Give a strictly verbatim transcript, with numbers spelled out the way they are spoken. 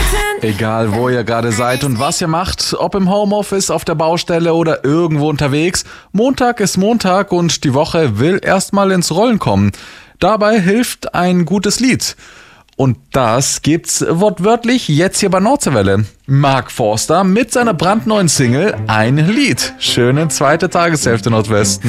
Egal, wo ihr gerade seid und was ihr macht, ob im Homeoffice, auf der Baustelle oder irgendwo unterwegs, Montag ist Montag und die Woche will erstmal ins Rollen kommen. Dabei hilft ein gutes Lied. Und das gibt's wortwörtlich jetzt hier bei Nordseewelle. Mark Forster mit seiner brandneuen Single Ein Lied. Schöne zweite Tageshälfte Nordwesten.